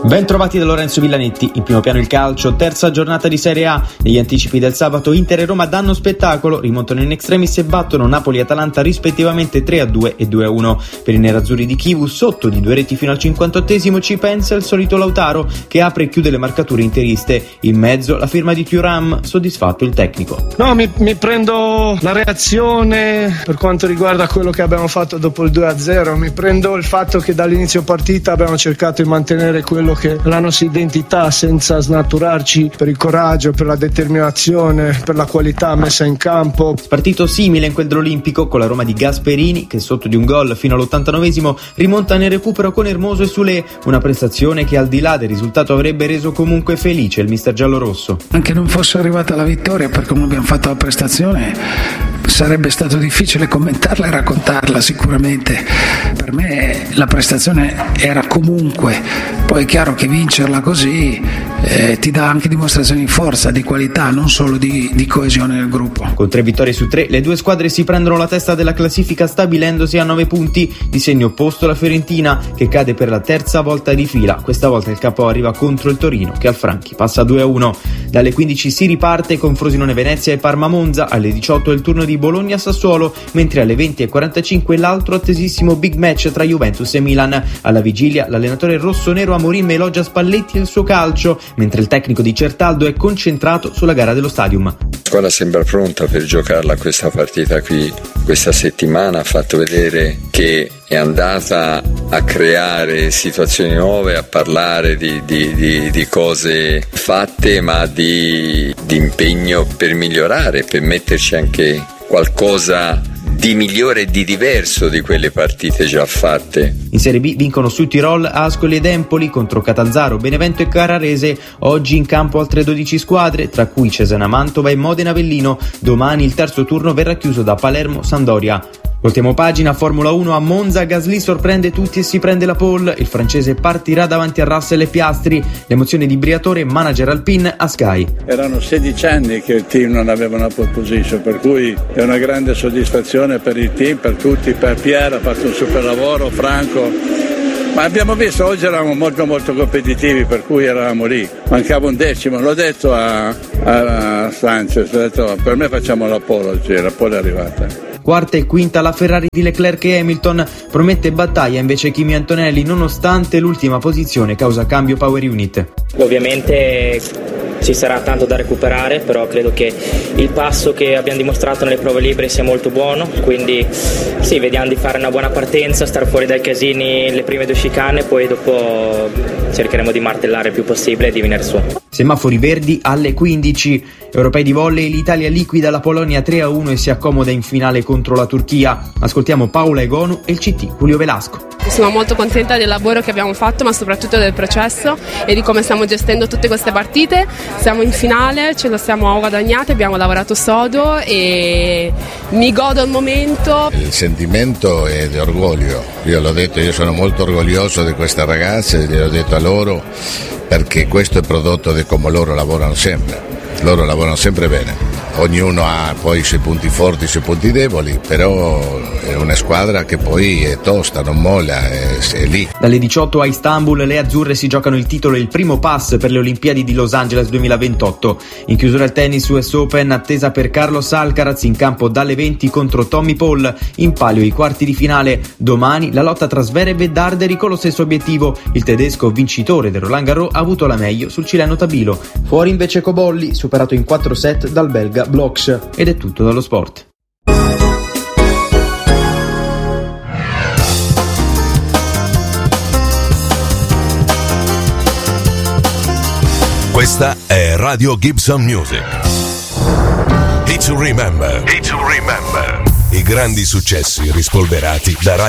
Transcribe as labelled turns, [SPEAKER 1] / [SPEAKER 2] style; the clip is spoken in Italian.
[SPEAKER 1] Ben trovati da Lorenzo Villanetti. In primo piano il calcio, terza giornata di Serie A. Negli anticipi del sabato Inter e Roma danno spettacolo, rimontano in extremis e battono Napoli e Atalanta rispettivamente 3-2 e 2-1. Per i nerazzurri di Chivu, sotto di 2 reti fino al 58esimo, ci pensa il solito Lautaro, che apre e chiude le marcature interiste. In mezzo la firma di Thuram, soddisfatto il tecnico.
[SPEAKER 2] No, mi prendo la reazione per quanto riguarda quello che abbiamo fatto dopo il 2-0, mi prendo il fatto che dall'inizio partita abbiamo cercato di mantenere quello che la nostra identità senza snaturarci, per il coraggio, per la determinazione, per la qualità messa in campo.
[SPEAKER 1] Partito simile in quel dell'Olimpico, con la Roma di Gasperini che sotto di un gol fino all'89esimo rimonta nel recupero con Hermoso e Soulé, una prestazione che al di là del risultato avrebbe reso comunque felice il mister giallorosso.
[SPEAKER 3] Anche non fosse arrivata la vittoria, per come abbiamo fatto la prestazione sarebbe stato difficile commentarla e raccontarla. Sicuramente per me la prestazione era comunque, poi è chiaro che vincerla così ti dà anche dimostrazioni di forza, di qualità, non solo di coesione nel gruppo.
[SPEAKER 1] Con 3 vittorie su 3 le due squadre si prendono la testa della classifica stabilendosi a 9 punti, di segno opposto la Fiorentina che cade per la terza volta di fila. Questa volta il capo arriva contro il Torino che al Franchi passa 2-1. Dalle 15 si riparte con Frosinone Venezia e Parma Monza, alle 18 è il turno di Bologna Sassuolo, mentre alle 20:45 l'altro attesissimo big match tra Juventus e Milan. Alla vigilia l'allenatore rossonero Amorim elogia Spalletti e il suo calcio, mentre il tecnico di Certaldo è concentrato sulla gara dello Stadium.
[SPEAKER 4] La squadra sembra pronta per giocarla questa partita qui. Questa settimana ha fatto vedere che è andata a creare situazioni nuove, a parlare di cose fatte, ma di impegno per migliorare, per metterci anche qualcosa di migliore e di diverso di quelle partite già fatte.
[SPEAKER 1] In Serie B vincono sul Tirol Ascoli ed Empoli contro Catanzaro, Benevento e Carrarese. Oggi in campo altre 12 squadre, tra cui Cesena Mantova e Modena Avellino. Domani il terzo turno verrà chiuso da Palermo Sampdoria. Voltiamo pagina, Formula 1 a Monza, Gasly sorprende tutti e si prende la pole, il francese partirà davanti a Russell e Piastri, l'emozione di Briatore, manager Alpine a Sky.
[SPEAKER 5] Erano 16 anni che il team non aveva una pole position, per cui è una grande soddisfazione per il team, per tutti, per Pierre, ha fatto un super lavoro, Franco. Ma abbiamo visto, oggi eravamo molto competitivi, per cui eravamo lì, mancava un decimo, l'ho detto a Sanchez, ho detto per me facciamo la pole oggi, la pole è arrivata.
[SPEAKER 1] Quarta e quinta la Ferrari di Leclerc e Hamilton, promette battaglia invece Kimi Antonelli nonostante l'ultima posizione causa cambio power unit.
[SPEAKER 6] Ovviamente ci sarà tanto da recuperare, però credo che il passo che abbiamo dimostrato nelle prove libere sia molto buono, quindi sì, vediamo di fare una buona partenza, star fuori dai casini le prime 2 chicane, poi dopo cercheremo di martellare il più possibile e di venire su.
[SPEAKER 1] Semafori verdi alle 15. Europei di volley, l'Italia liquida la Polonia 3-1 e si accomoda in finale contro la Turchia. Ascoltiamo Paola Egonu e il CT Julio Velasco.
[SPEAKER 7] Sono molto contenta del lavoro che abbiamo fatto, ma soprattutto del processo e di come stiamo gestendo tutte queste partite. Siamo in finale, ce lo siamo guadagnate, abbiamo lavorato sodo e mi godo il momento.
[SPEAKER 8] Il sentimento è di orgoglio, io l'ho detto, io sono molto orgoglioso di queste ragazze, gliel'ho detto a loro, perché questo è prodotto di come loro lavorano sempre bene. Ognuno ha poi i suoi punti forti, i suoi punti deboli, però è una squadra che poi è tosta, non molla, è lì.
[SPEAKER 1] Dalle 18 a Istanbul le azzurre si giocano il titolo e il primo pass per le Olimpiadi di Los Angeles 2028. In chiusura il tennis US Open, attesa per Carlos Alcaraz in campo dalle 20 contro Tommy Paul. In palio i quarti di finale. Domani la lotta tra Zverev e Darderi con lo stesso obiettivo. Il tedesco vincitore del Roland Garros ha avuto la meglio sul cileno Tabilo. Fuori invece Cobolli, superato in 4 set dal belga Bloch. Ed è tutto dallo sport.
[SPEAKER 9] Questa è Radio Gibson Music. Hit to Remember. I grandi successi rispolverati da Radio